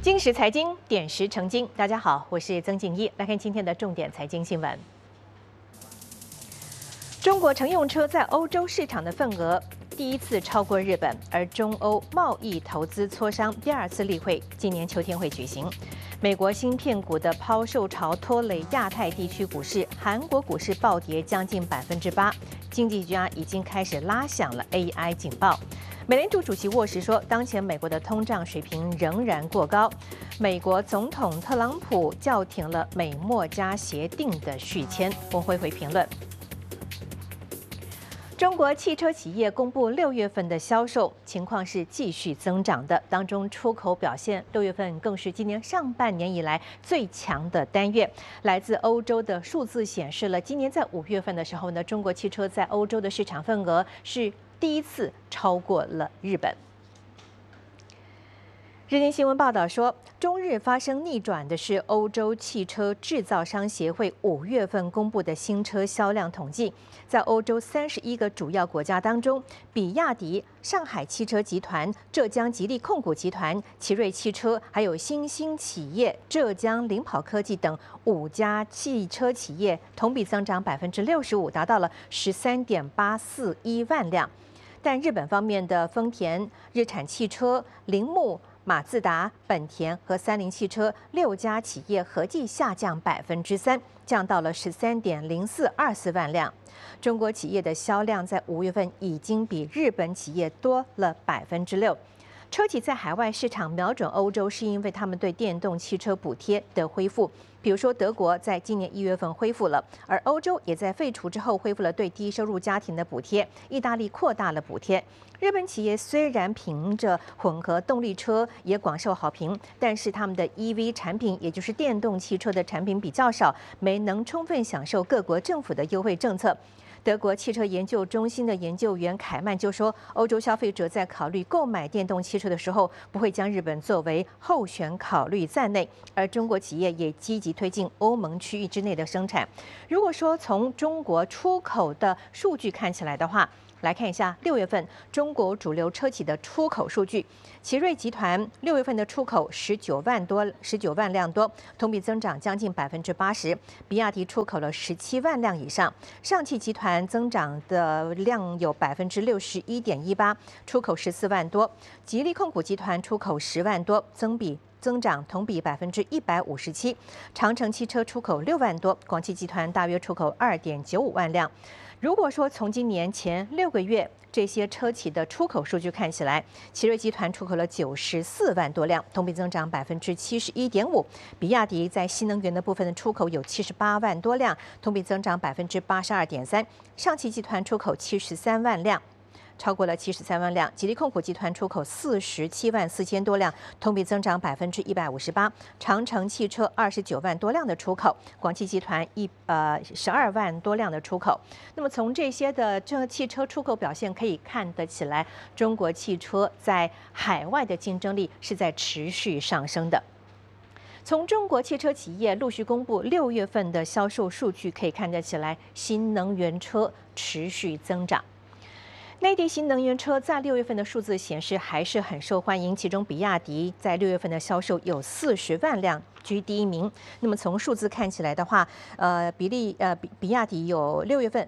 金石财经点石成金，大家好，我是曾静怡，来看今天的重点财经新闻。中国乘用车在欧洲市场的份额第一次超过日本，而中欧贸易投资磋商第二次例会今年秋天会举行。美国芯片股的抛售潮拖累亚太地区股市，韩国股市暴跌将近8%，经济学家已经开始拉响了 AI 警报。美联储主席沃什说，当前美国的通胀水平仍然过高。美国总统特朗普叫停了美墨加协定的续签。我会评论。中国汽车企业公布6月份的销售情况是继续增长的，当中出口表现6月份更是今年上半年以来最强的单月。来自欧洲的数字显示了，今年在5月份的时候呢，中国汽车在欧洲的市场份额是第一次超过了日本。日经新闻报道说，中日发生逆转的是欧洲汽车制造商协会5月份公布的新车销量统计。在欧洲31个主要国家当中，比亚迪、上海汽车集团、浙江吉利控股集团、奇瑞汽车，还有新兴企业浙江领跑科技等5家汽车企业，同比增长65%，达到了13.841万辆。但日本方面的丰田、日产汽车、铃木、马自达、本田和三菱汽车6家企业合计下降3%，降到了13.0424万辆。中国企业的销量在5月份已经比日本企业多了6%。车企在海外市场瞄准欧洲，是因为他们对电动汽车补贴的恢复。比如说，德国在今年1月份恢复了，而欧洲也在废除之后恢复了对低收入家庭的补贴。意大利扩大了补贴。日本企业虽然凭着混合动力车也广受好评，但是他们的 EV 产品，也就是电动汽车的产品比较少，没能充分享受各国政府的优惠政策。德国汽车研究中心的研究员凯曼就说，欧洲消费者在考虑购买电动汽车的时候，不会将日本作为候选考虑在内，而中国企业也积极推进欧盟区域之内的生产。如果说从中国出口的数据看起来的话，来看一下6月份中国主流车企的出口数据。奇瑞集团6月份的出口19万辆多，同比增长将近80%。比亚迪出口了17万辆以上，上汽集团增长的量有61.18%，出口14万多。吉利控股集团出口10万多，增长同比157%。长城汽车出口6万多，广汽集团大约出口2.95万辆。如果说从今年前6个月这些车企的出口数据看起来，奇瑞集团出口了94万多辆，同比增长71.5%。比亚迪在新能源的部分的出口有78万多辆，同比增长82.3%。上汽集团出口73万辆。超过了73万辆，吉利控股集团出口47万4千多辆，同比增长158%。长城汽车29万多辆的出口，广汽集团12万多辆的出口。那么从这些的汽车出口表现可以看得起来，中国汽车在海外的竞争力是在持续上升的。从中国汽车企业陆续公布6月份的销售数据可以看得起来，新能源车持续增长。内地新能源车在6月份的数字显示还是很受欢迎，其中比亚迪在6月份的销售有40万辆，居第一名。那么从数字看起来的话，比亚迪有6月份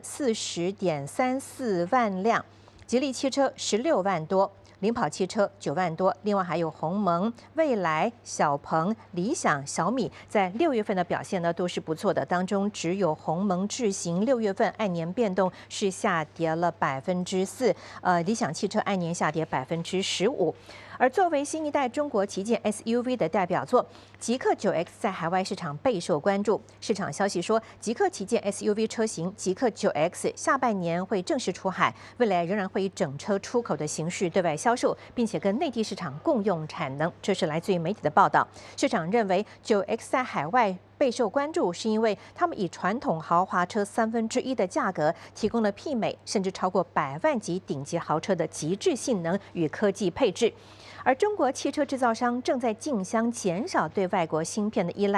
40.34万辆，吉利汽车16万多。领跑汽车9万多，另外还有鸿蒙、蔚来、小鹏、理想、小米，在6月份的表现呢都是不错的。当中只有鸿蒙智行6月份按年变动是下跌了4%，理想汽车按年下跌15%。而作为新一代中国旗舰 SUV 的代表作，极氪 9X 在海外市场备受关注。市场消息说，极氪旗舰 SUV 车型极氪 9X 下半年会正式出海，未来仍然会以整车出口的形式对外销售，并且跟内地市场共用产能。这是来自于媒体的报道。市场认为 9X 在海外备受关注，是因为他们以传统豪华车1/3的价格，提供了媲美甚至超过100万级顶级豪车的极致性能与科技配置。而中国汽车制造商正在竞相减少对外国芯片的依赖。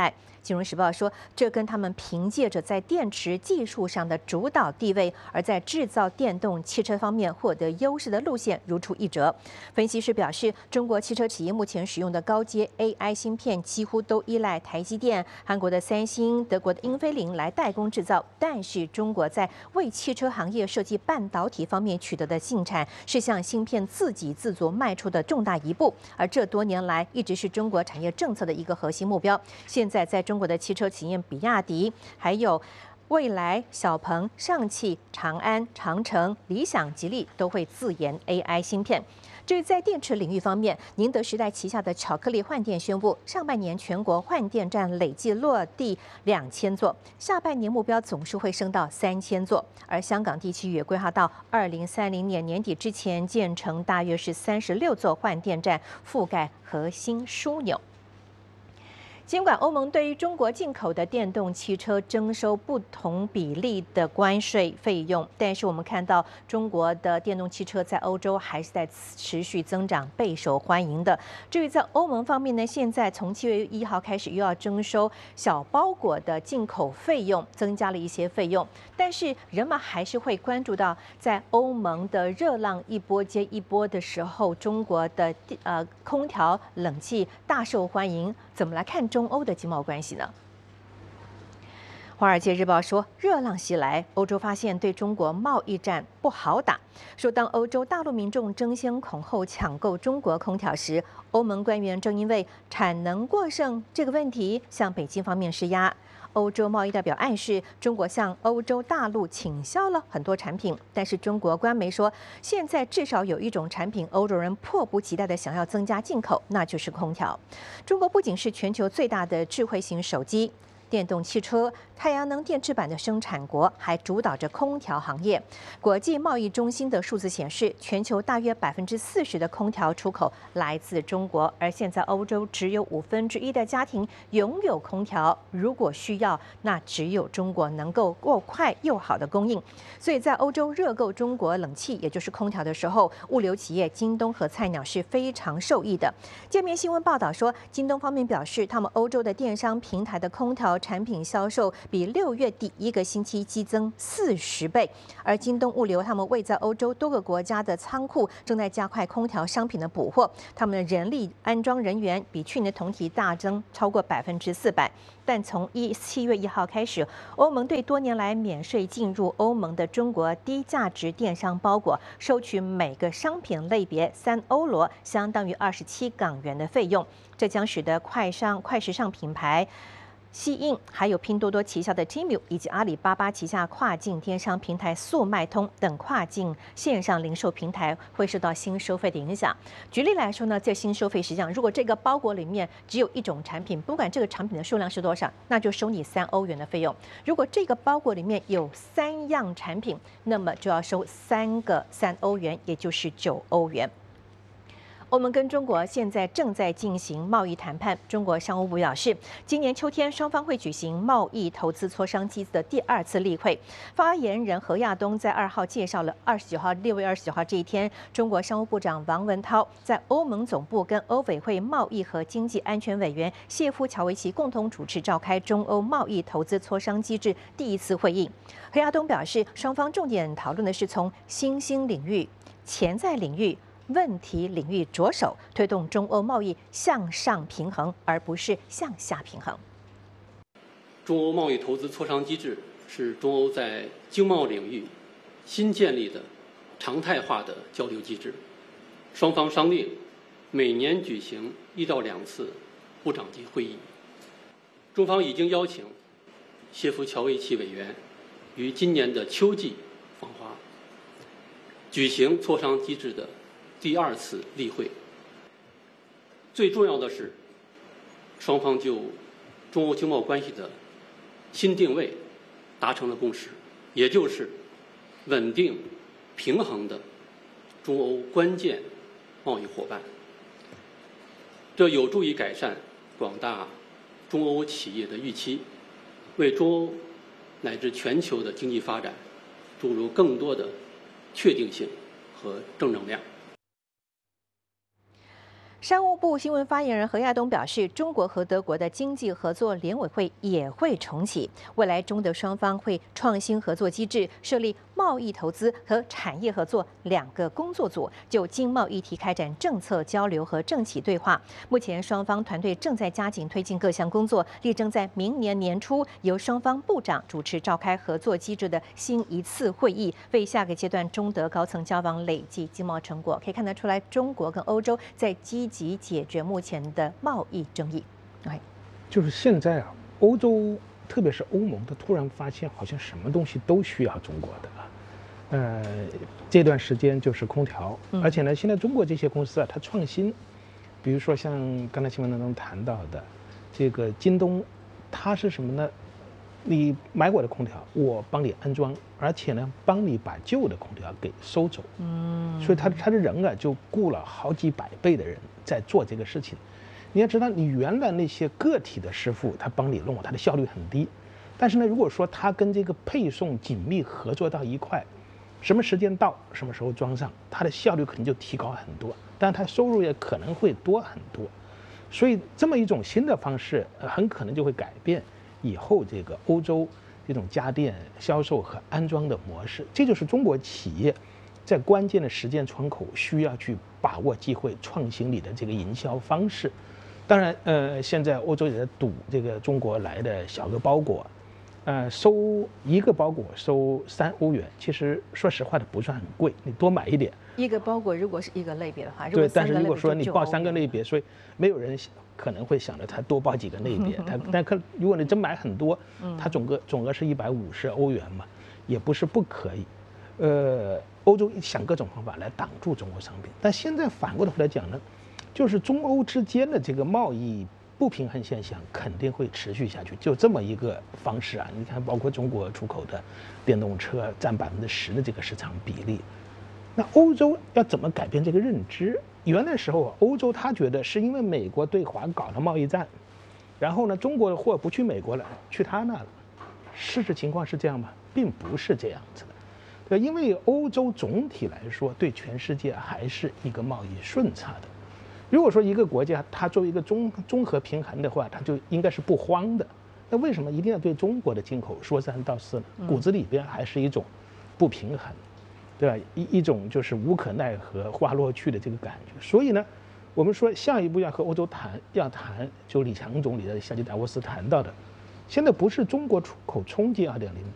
金融时报说，这跟他们凭借着在电池技术上的主导地位，而在制造电动汽车方面获得优势的路线如出一辙。分析师表示，中国汽车企业目前使用的高阶 AI 芯片几乎都依赖台积电、韩国的三星、德国的英飞凌来代工制造，但是中国在为汽车行业设计半导体方面取得的进展，是向芯片自给自足迈出的重大一步，而这多年来一直是中国产业政策的一个核心目标。现在在中国的汽车企业，比亚迪还有蔚来、小鹏、上汽、长安、长城、理想、吉利都会自研 AI 芯片。至于在电池领域方面，宁德时代旗下的巧克力换电宣布，上半年全国换电站累计落地2000座，下半年目标总数会升到3000座。而香港地区也规划到2030年年底之前建成大约是36座换电站，覆盖核心枢纽。尽管欧盟对于中国进口的电动汽车征收不同比例的关税费用，但是我们看到中国的电动汽车在欧洲还是在持续增长，备受欢迎的。至于在欧盟方面呢，现在从7月1号开始又要征收小包裹的进口费用，增加了一些费用，但是人们还是会关注到，在欧盟的热浪一波接一波的时候，中国的空调、冷气大受欢迎，怎么来看中欧的经贸关系呢？《华尔街日报》说，热浪袭来，欧洲发现对中国贸易战不好打。说当欧洲大陆民众争先恐后抢购中国空调时，欧盟官员正因为产能过剩这个问题向北京方面施压。欧洲贸易代表暗示，中国向欧洲大陆倾销了很多产品，但是中国官媒说，现在至少有一种产品，欧洲人迫不及待地想要增加进口，那就是空调。中国不仅是全球最大的智慧型手机、电动汽车、太阳能电池板的生产国，还主导着空调行业。国际贸易中心的数字显示，全球大约40%的空调出口来自中国，而现在欧洲只有1/5的家庭拥有空调。如果需要，那只有中国能够够快又好的供应。所以在欧洲热购中国冷气，也就是空调的时候，物流企业京东和菜鸟是非常受益的。界面新闻报道说，京东方面表示，他们欧洲的电商平台的空调产品销售比6月底一个星期激增40倍，而京东物流他们位在欧洲多个国家的仓库正在加快空调商品的补货，他们的人力安装人员比去年同期大增超过400%。但从7月1号开始，欧盟对多年来免税进入欧盟的中国低价值电商包裹收取每个商品类别3欧罗，相当于27港元的费用，这将使得快时尚品牌西印，还有拼多多旗下的 Temu 以及阿里巴巴旗下跨境电商平台速卖通等跨境线上零售平台会受到新收费的影响。举例来说呢，这新收费实际上，如果这个包裹里面只有一种产品，不管这个产品的数量是多少，那就收你3欧元的费用。如果这个包裹里面有3样产品，那么就要收3个3欧元，也就是9欧元。欧盟跟中国现在正在进行贸易谈判。中国商务部表示，今年秋天双方会举行贸易投资磋商机制的第2次例会。发言人何亚东在2号介绍了6月29号这一天，中国商务部长王文涛在欧盟总部跟欧委会贸易和经济安全委员谢夫乔维奇共同主持召开中欧贸易投资磋商机制第1次会议。何亚东表示，双方重点讨论的是从新兴领域、潜在领域、问题领域着手，推动中欧贸易向上平衡，而不是向下平衡。 中欧贸易投资磋商机制是中欧在经贸领域新建立的常态化的交流机制。双方商定每年举行1到2次部长级会议。中方已经邀请谢夫乔维奇委员于今年的秋季访华，举行磋商机制的第2次例会。最重要的是，双方就中欧经贸关系的新定位达成了共识，也就是稳定平衡的中欧关键贸易伙伴。这有助于改善广大中欧企业的预期，为中欧乃至全球的经济发展注入更多的确定性和正能量。 商务部新闻发言人何亚东表示，中国和德国的经济合作联委会也会重启，未来中德双方会创新合作机制，设立贸易投资和产业合作2个工作组，就经贸议题开展政策交流和政企对话。目前双方团队正在加紧推进各项工作，力争在明年年初由双方部长主持召开合作机制的新一次会议，为下个阶段中德高层交往累积经贸成果。可以看得出来，中国跟欧洲在积极解决目前的贸易争议。 就是现在啊，欧洲特别是欧盟，它突然发现好像什么东西都需要中国的啊。这段时间就是空调，而且呢，现在中国这些公司啊，它创新，比如说像刚才新闻当中谈到的这个京东，它是什么呢？你买我的空调，我帮你安装，而且呢，帮你把旧的空调给收走。所以他的人啊，就雇了好几百倍的人在做这个事情。你要知道，你原来那些个体的师傅，他帮你弄，他的效率很低。但是呢，如果说他跟这个配送紧密合作到一块，什么时间到，什么时候装上，他的效率可能就提高很多，但他收入也可能会多很多。所以这么一种新的方式，很可能就会改变以后这个欧洲这种家电销售和安装的模式。这就是中国企业在关键的时间窗口需要去把握机会创新里的这个营销方式。当然，现在欧洲也在赌这个中国来的小个包裹，收一个包裹收3欧元，其实说实话的不算很贵，你多买一点。 一个包裹如果是一个类别的话， 对，但是如果说你报3个类别，所以没有人可能会想着他多报几个类别，但如果你真买很多，它总额是150欧元嘛，也不是不可以。欧洲想各种方法来挡住中国商品，但现在反过头来讲呢，就是中欧之间的这个贸易不平衡现象肯定会持续下去，就这么一个方式啊。你看，包括中国出口的电动车占10%的这个市场比例，那欧洲要怎么改变这个认知？原来时候啊，欧洲他觉得是因为美国对华搞了贸易战，然后呢，中国的货不去美国了，去他那了。事实情况是这样吗？并不是这样子的。对，因为欧洲总体来说对全世界还是一个贸易顺差的。如果说一个国家它作为一个综合平衡的话，它就应该是不慌的。那为什么一定要对中国的进口说3道4呢？骨子里边还是一种不平衡，对吧？一种就是无可奈何花落去的这个感觉。所以呢，我们说下一步要和欧洲谈，要谈就李强总理的夏季达沃斯谈到的，现在不是中国出口冲击2.0。